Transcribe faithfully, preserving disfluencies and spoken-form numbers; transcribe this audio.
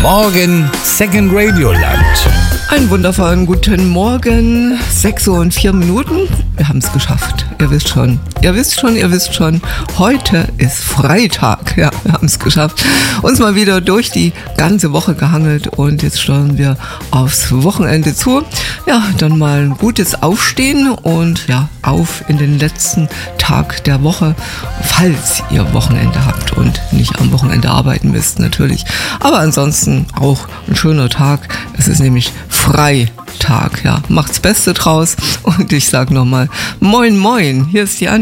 Morgen Second Radio Land. Einen wundervollen guten Morgen, sechs Uhr und vier Minuten. Wir haben es geschafft. Ihr wisst schon, ihr wisst schon, ihr wisst schon. Heute ist Freitag. Ja, wir haben es geschafft. Uns mal wieder durch die ganze Woche gehangelt und jetzt steuern wir aufs Wochenende zu. Ja, dann mal ein gutes Aufstehen und ja, auf in den letzten Tag der Woche, falls ihr Wochenende habt und nicht am Wochenende arbeiten müsst, natürlich. Aber ansonsten auch ein schöner Tag. Es ist nämlich Freitag, ja. Macht's Beste draus und ich sag nochmal Moin Moin, hier ist die Anja.